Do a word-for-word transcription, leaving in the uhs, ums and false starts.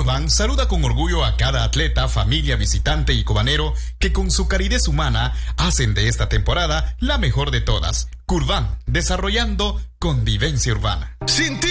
Curvan saluda con orgullo a cada atleta, familia, visitante y cubanero que con su calidez humana hacen de esta temporada la mejor de todas. Curvan, desarrollando convivencia urbana. Sin ti